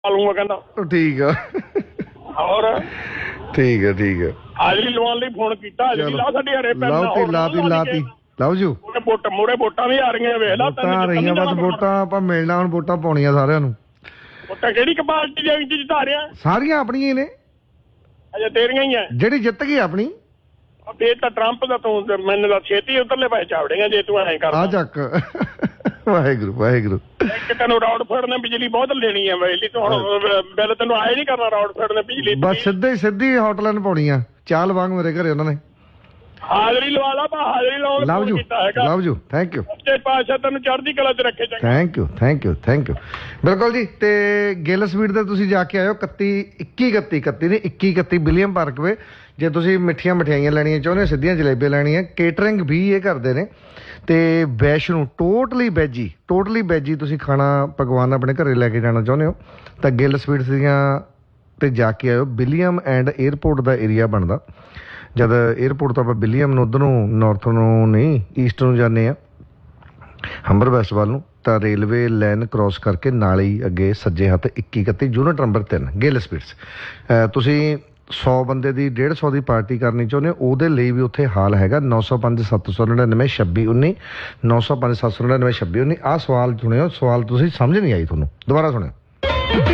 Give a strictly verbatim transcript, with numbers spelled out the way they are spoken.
ਲੂੰਗਾ ਕਹਿੰਦਾ। ਠੀਕ ਆ ਹੋਰ ਠੀਕ ਹੈ ਠੀਕ ਹੈ। ਹਾਜ਼ਰੀ ਲਵਾਉਣ ਲਈ ਫੋਨ ਕੀਤਾ, ਹਾਜ਼ਰੀ ਲਾ ਸਾਡੀ ਹਰੇ ਪੈਨ ਲਾਤੀ ਲਾਤੀ ਲਾਤੀ ਲਓ ਜੂ ਵੋਟ ਮੂਰੇ ਵੋਟਾਂ ਵੀ ਆ ਰਹੀਆਂ, ਵੇਖ ਲਾ ਵੋਟਾਂ ਆ ਰਹੀਆਂ ਬਸ ਵੋਟਾਂ ਆਪਾਂ ਮਿਲਣਾ ਹੁਣ, ਵੋਟਾਂ ਪਾਉਣੀਆਂ ਸਾਰਿਆਂ ਨੂੰ। ਵੋਟਾਂ ਕਿਹੜੀ ਪਾਰਟੀ ਦੇ ਵਿੱਚ ਜਿਤਾ ਰਿਹਾ? ਸਾਰੀਆਂ ਆਪਣੀਆਂ ਹੀ ਨੇ। ਅਜਾ ਤੇਰੀਆਂ ਹੀ ਆ? ਜਿਹੜੀ ਜਿੱਤ ਗਈ ਆਪਣੀ। ਫੇਰ ਤਾਂ ਟਰੰਪ ਦਾ ਤੂੰ ਮੈਨੂੰ ਦਾ ਛੇਤੀ ਉਧਰਲੇ ਪਾਸੇ ਚਾਵੜੇਗਾ ਜੇ ਤੂੰ ਐਂ ਕਰਦਾ। ਆ ਚੱਕ ਵਾਹਿਗੁਰੂ ਵਾਹਿਗੁਰੂ। ਇੱਕ ਤੈਨੂੰ ਰੌਡਫੋਰਡ ਨੇ ਬਿਜਲੀ ਬਹੁਤ ਲੈਣੀ ਹੈ ਬਿਜਲੀ ਤੋਂ, ਹੁਣ ਬਿੱਲ ਤੈਨੂੰ ਆਏ ਨਹੀਂ ਕਰਨਾ ਰੌਡਫੋਰਡ ਨੇ ਬਿਜਲੀ। ਬਸ ਸਿੱਧੇ ਸਿੱਧੀ ਹੌਟਲਾਈਨ ਪਾਉਣੀ ਆ, ਚਾਲ ਵਾਂਗ ਮੇਰੇ ਘਰੇ ਉਹਨਾਂ ਨੇ। ਹਾਜ਼ਰੀ ਲਵਾ ਲਾ, ਬਾ ਹਾਜ਼ਰੀ ਲਾਉਣ love you love you thank you. ਸੱਚੇ ਪਾਤਸ਼ਾਹ ਤੈਨੂੰ ਚੜ੍ਹਦੀ ਕਲਾ 'ਚ ਰੱਖੇ। Thank you thank you thank you. ਬਿਲਕੁਲ ਜੀ। ਤੇ ਗਿੱਲ ਸਵੀਟ ਤੇ ਤੁਸੀਂ ਜਾ ਕੇ ਆਇਓ ਇਕੱਤੀ ਇੱਕੀ ਇਕੱਤੀ ਇਕੱਤੀ ਨੇ ਇੱਕੀ ਇਕੱਤੀ ਵਿਲੀਅਮ ਪਾਰਕਵੇ। ਜੇ ਤੁਸੀਂ ਮਿੱਠੀਆਂ ਮਠਿਆਈਆਂ ਲੈਣੀਆਂ ਚਾਹੁੰਦੇ ਹੋ, ਸਿੱਧੀਆਂ ਜਲੇਬੀਆਂ ਲੈਣੀਆਂ, ਕੇਟਰਿੰਗ ਵੀ ਇਹ ਕਰਦੇ ਨੇ। ਤੇ ਵੈਸ਼ਨੂੰ ਟੋਟਲੀ ਵੈਜੀ ਟੋਟਲੀ ਵੈਜੀ ਤੁਸੀਂ ਖਾਣਾ ਪਕਵਾਨ ਆਪਣੇ ਘਰੇ ਲੈ ਕੇ ਜਾਣਾ ਚਾਹੁੰਦੇ ਹੋ ਤਾਂ ਗਿੱਲ ਸਵੀਟਸ ਦੀਆਂ ਤੇ ਜਾ ਕੇ ਆਇਓ। William and airport the area ਬਣਦਾ। ਜਦ ਏਅਰਪੋਰਟ ਤੋਂ ਆਪਾਂ ਵਿਲੀਅਮ ਨੂੰ ਉੱਧਰ ਨੂੰ ਨੌਰਥ ਨੂੰ ਨਹੀਂ ਈਸਟ ਨੂੰ ਜਾਂਦੇ ਹਾਂ, ਹੰਬਰ ਵੈਸਟ ਵੱਲ ਨੂੰ, ਤਾਂ ਰੇਲਵੇ ਲਾਈਨ ਕ੍ਰੋਸ ਕਰਕੇ ਨਾਲ ਹੀ ਅੱਗੇ ਸੱਜੇ ਹੱਥ ਇੱਕੀ ਇਕੱਤੀ ਯੂਨਿਟ ਨੰਬਰ ਤਿੰਨ ਗਿੱਲ ਸਵੀਟਸ। ਤੁਸੀਂ ਸੌ ਬੰਦੇ ਦੀ ਡੇਢ ਸੌ ਦੀ ਪਾਰਟੀ ਕਰਨੀ ਚਾਹੁੰਦੇ ਹੋ, ਉਹਦੇ ਲਈ ਵੀ ਉੱਥੇ ਹਾਲ ਹੈਗਾ। ਨੌ ਸੌ ਪੰਜ ਸੱਤ ਸੌ ਨੜਿਨਵੇਂ ਛੱਬੀ ਉੱਨੀ ਨੌ ਸੌ ਪੰਜ ਸੱਤ ਸੌ ਨੜਿਨਵੇਂ ਛੱਬੀ ਉੱਨੀ। ਆਹ ਸਵਾਲ ਸੁਣਿਓ, ਸਵਾਲ ਤੁਸੀਂ ਸਮਝ ਨਹੀਂ ਆਈ ਤੁਹਾਨੂੰ, ਦੁਬਾਰਾ ਸੁਣਿਓ।